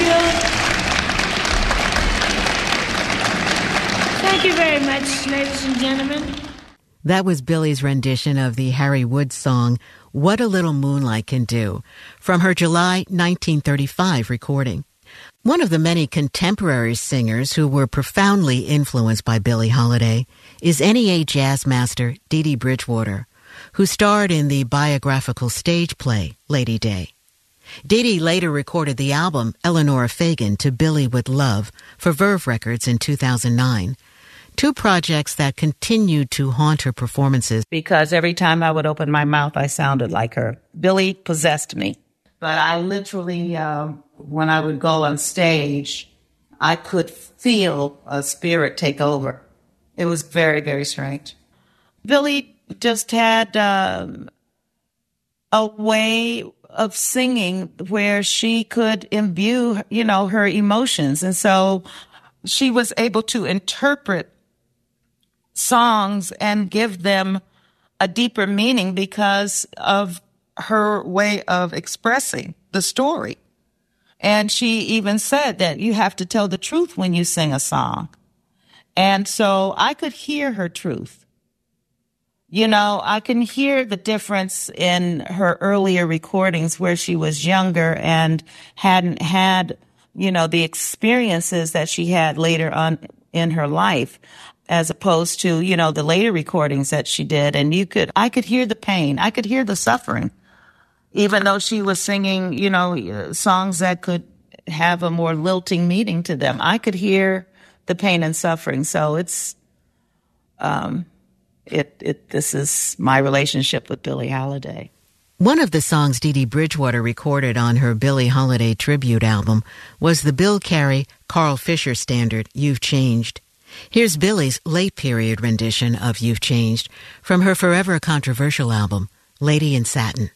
Bill. Thank you very much, ladies and gentlemen. That was Billie's rendition of the Harry Woods song, What a Little Moonlight Can Do, from her July 1935 recording. One of the many contemporary singers who were profoundly influenced by Billie Holiday is NEA jazz master Dee Dee Bridgewater, who starred in the biographical stage play Lady Day. Dee Dee later recorded the album Eleanor Fagin to Billie with Love for Verve Records in 2009, two projects that continued to haunt her performances. Because every time I would open my mouth, I sounded like her. Billie possessed me. But I literally, when I would go on stage, I could feel a spirit take over. It was very, very strange. Billie just had a way of singing where she could imbue, her emotions. And so she was able to interpret songs and give them a deeper meaning because of her way of expressing the story. And she even said that you have to tell the truth when you sing a song. And so I could hear her truth. I can hear the difference in her earlier recordings where she was younger and hadn't had, the experiences that she had later on in her life, as opposed to, the later recordings that she did. And I could hear the pain. I could hear the suffering, even though she was singing, songs that could have a more lilting meaning to them. I could hear the pain and suffering. So it's, this is my relationship with Billie Holiday. One of the songs Dee Dee Bridgewater recorded on her Billie Holiday tribute album was the Bill Carey, Carl Fisher standard, You've Changed. Here's Billie's late-period rendition of You've Changed from her forever controversial album, Lady in Satin.